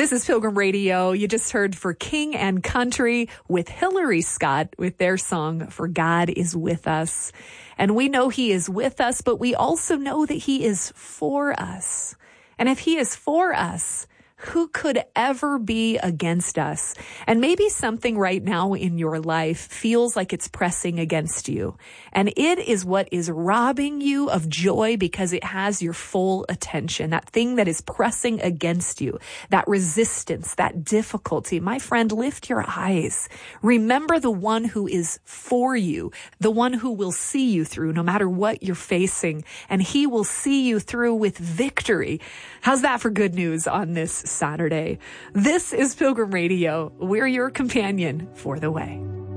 This is Pilgrim Radio. You just heard For King and Country with Hillary Scott with their song, For God Is With Us. And we know he is with us, but we also know that he is for us. And if he is for us, who could ever be against us? And maybe something right now in your life feels like it's pressing against you. And it is what is robbing you of joy because it has your full attention. That thing that is pressing against you, that resistance, that difficulty. My friend, lift your eyes. Remember the one who is for you, the one who will see you through no matter what you're facing. And he will see you through with victory. How's that for good news on this Saturday? This is Pilgrim Radio. We're your companion for the way.